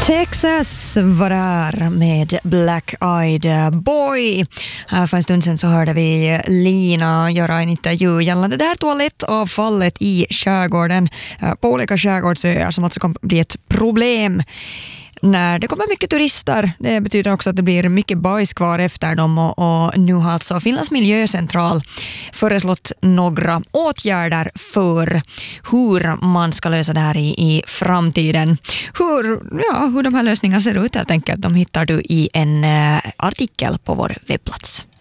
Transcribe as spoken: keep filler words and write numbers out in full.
Texas var där med Black Eyed Boy. Här för en stund sedan så hörde vi Lina göra en intervju gällande det här toalettavfallet i skärgården på olika skärgårdsöar som alltså kommer bli ett problem när det kommer mycket turister. Det betyder också att det blir mycket bajs kvar efter dem och, och nu har alltså Finlands miljöcentral föreslått några åtgärder för hur man ska lösa det här i, i framtiden. Hur, ja, hur de här lösningarna ser ut helt enkelt, de hittar du i en uh, artikel på vår webbplats.